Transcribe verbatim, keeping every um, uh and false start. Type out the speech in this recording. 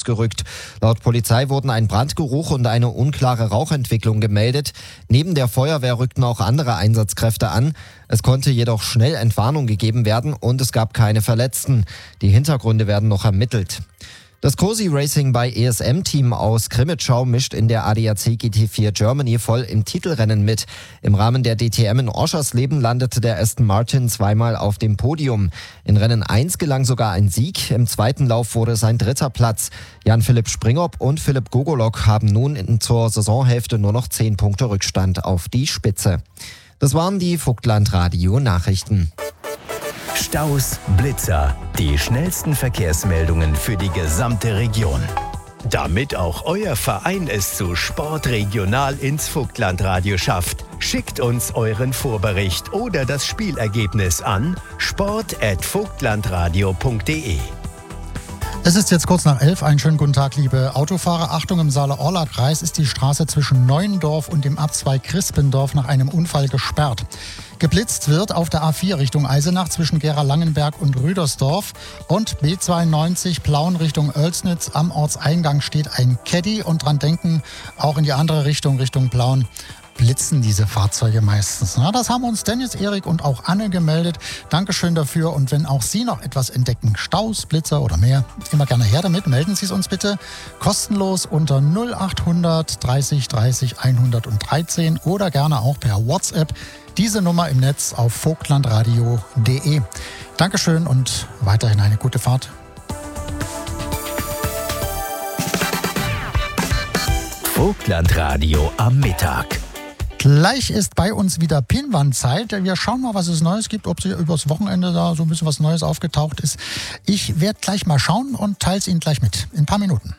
ausgerückt. Laut Polizei wurden ein Brandgeruch und eine unklare Rauchentwicklung gemeldet. Neben der Feuerwehr rückten auch andere Einsatzkräfte an. Es konnte jedoch schnell Entwarnung gegeben werden und es gab keine Verletzten. Die Hintergründe werden noch ermittelt. Das Cosi Racing bei E S M-Team aus Krimitschau mischt in der A D A C G T vier Germany voll im Titelrennen mit. Im Rahmen der D T M in Oschersleben landete der Aston Martin zweimal auf dem Podium. In Rennen eins gelang sogar ein Sieg. Im zweiten Lauf wurde es ein dritter Platz. Jan-Philipp Springop und Philipp Gogolok haben nun in, zur Saisonhälfte nur noch zehn Punkte Rückstand auf die Spitze. Das waren die Vogtland-Radio-Nachrichten. Staus, Blitzer, die schnellsten Verkehrsmeldungen für die gesamte Region. Damit auch euer Verein es zu Sport regional ins Vogtlandradio schafft, schickt uns euren Vorbericht oder das Spielergebnis an sport at vogtlandradio punkt de. Es ist jetzt kurz nach elf. Einen schönen guten Tag, liebe Autofahrer. Achtung, im Saale-Orla-Kreis ist die Straße zwischen Neuendorf und dem Abzweig Crispendorf nach einem Unfall gesperrt. Geblitzt wird auf der A vier Richtung Eisenach zwischen Gera-Langenberg und Rüdersdorf und B zweiundneunzig Plauen Richtung Oelsnitz. Am Ortseingang steht ein Caddy und dran denken, auch in die andere Richtung, Richtung Plauen, blitzen diese Fahrzeuge meistens. Na, das haben uns Dennis, Erik und auch Anne gemeldet. Dankeschön dafür. Und wenn auch Sie noch etwas entdecken, Staus, Blitzer oder mehr, immer gerne her damit. Melden Sie es uns bitte kostenlos unter null achthundert dreißig dreißig hundertdreizehn oder gerne auch per WhatsApp. Diese Nummer im Netz auf vogtlandradio punkt de. Dankeschön und weiterhin eine gute Fahrt. Vogtlandradio am Mittag. Gleich ist bei uns wieder Pinwandzeit. Wir schauen mal, was es Neues gibt, ob übers Wochenende da so ein bisschen was Neues aufgetaucht ist. Ich werde gleich mal schauen und teile es Ihnen gleich mit. In ein paar Minuten.